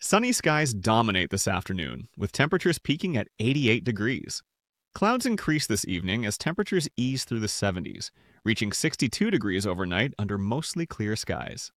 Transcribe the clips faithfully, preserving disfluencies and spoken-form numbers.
Sunny skies dominate this afternoon, with temperatures peaking at eighty-eight degrees. Clouds increase this evening as temperatures ease through the seventies, reaching sixty-two degrees overnight under mostly clear skies.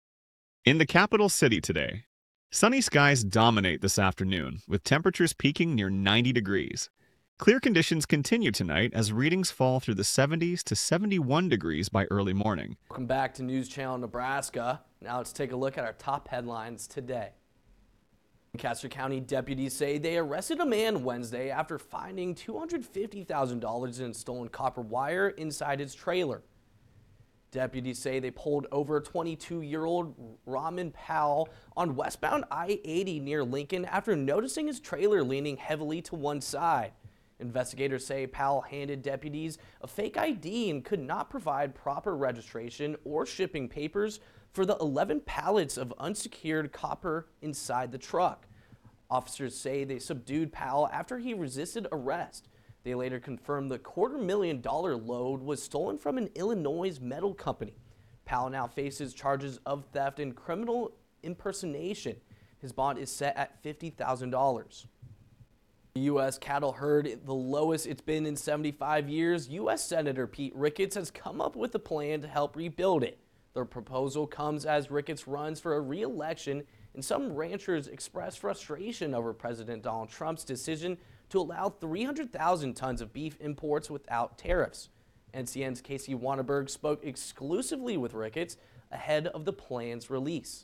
In the capital city today, sunny skies dominate this afternoon, with temperatures peaking near ninety degrees. Clear conditions continue tonight as readings fall through the seventies to seventy-one degrees by early morning. Welcome back to News Channel Nebraska. Now let's take a look at our top headlines today. Lancaster County deputies say they arrested a man Wednesday after finding two hundred fifty thousand dollars in stolen copper wire inside his trailer. Deputies say they pulled over twenty-two-year-old Raman Powell on westbound I eighty near Lincoln after noticing his trailer leaning heavily to one side. Investigators say Powell handed deputies a fake I D and could not provide proper registration or shipping papers for the eleven pallets of unsecured copper inside the truck. Officers say they subdued Powell after he resisted arrest. They later confirmed the quarter million dollar load was stolen from an Illinois metal company. Powell now faces charges of theft and criminal impersonation. His bond is set at fifty thousand dollars. The U S cattle herd, the lowest it's been in seventy-five years, U S Senator Pete Ricketts has come up with a plan to help rebuild it. The proposal comes as Ricketts runs for a re-election, and some ranchers express frustration over President Donald Trump's decision to allow three hundred thousand tons of beef imports without tariffs. N C N's Casey Wanneberg spoke exclusively with Ricketts ahead of the plan's release.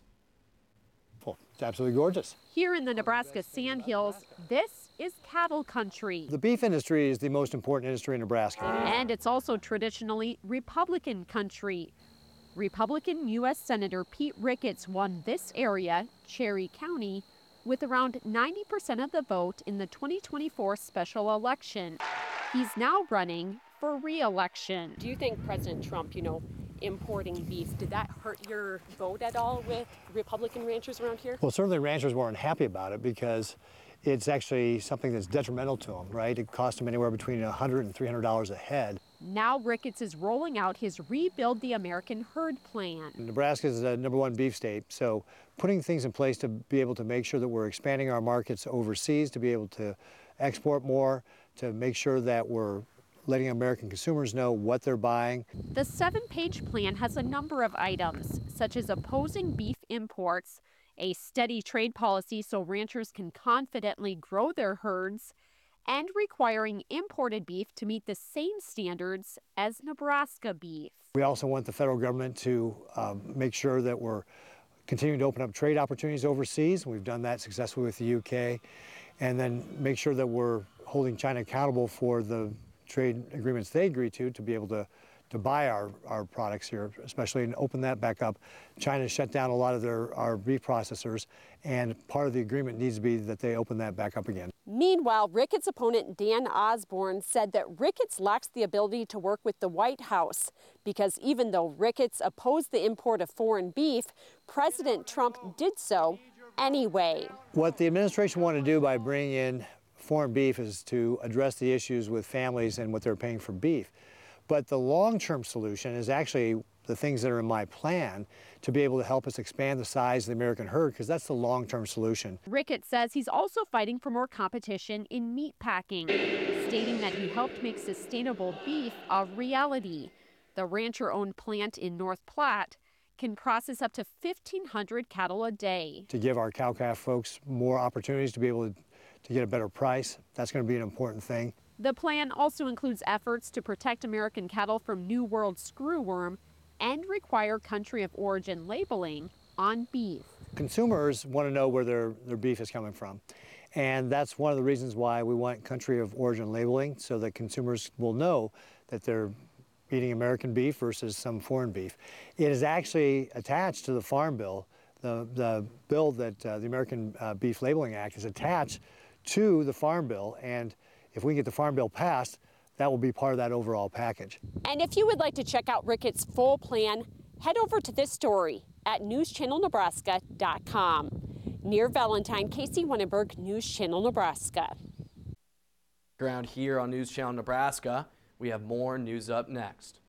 It's absolutely gorgeous. Here in the Nebraska Sandhills, this is cattle country. The beef industry is the most important industry in Nebraska. And it's also traditionally Republican country. Republican U S Senator Pete Ricketts won this area, Cherry County, with around ninety percent of the vote in the twenty twenty-four special election. He's now running for re-election. Do you think President Trump, you know, importing beef, did that hurt your vote at all with Republican ranchers around here? Well, certainly ranchers weren't happy about it because it's actually something that's detrimental to them, right? It cost them anywhere between one hundred dollars and three hundred dollars a head. Now Ricketts is rolling out his Rebuild the American Herd plan. Nebraska is the number one beef state, so putting things in place to be able to make sure that we're expanding our markets overseas, to be able to export more, to make sure that we're letting American consumers know what they're buying. The seven-page plan has a number of items, such as opposing beef imports, a steady trade policy so ranchers can confidently grow their herds, and requiring imported beef to meet the same standards as Nebraska beef. We also want the federal government to um, make sure that we're continuing to open up trade opportunities overseas. We've done that successfully with the U K. And then make sure that we're holding China accountable for the trade agreements they agree to to be able to, to buy our, our products here, especially, and open that back up. China shut down a lot of their our beef processors, and part of the agreement needs to be that they open that back up again. Meanwhile, Ricketts' opponent Dan Osborne said that Ricketts lacks the ability to work with the White House because even though Ricketts opposed the import of foreign beef, President Trump did so anyway. What the administration wanted to do by bringing in foreign beef is to address the issues with families and what they're paying for beef. But the long-term solution is actually the things that are in my plan to be able to help us expand the size of the American herd, because that's the long-term solution. Ricketts says he's also fighting for more competition in meat packing, stating that he helped make sustainable beef a reality. The rancher-owned plant in North Platte can process up to fifteen hundred cattle a day. To give our cow-calf folks more opportunities to be able to, to get a better price, that's going to be an important thing. The plan also includes efforts to protect American cattle from New World screwworm and require country of origin labeling on beef. Consumers want to know where their, their beef is coming from. And that's one of the reasons why we want country of origin labeling, so that consumers will know that they're eating American beef versus some foreign beef. It is actually attached to the Farm Bill. The, the bill that uh, the American uh, Beef Labeling Act is attached to the Farm Bill, and if we can get the Farm Bill passed, that will be part of that overall package. And if you would like to check out Ricketts' full plan, head over to this story at news channel nebraska dot com. Near Valentine, Casey Wanneberg, News Channel Nebraska. Around here on News Channel Nebraska, we have more news up next.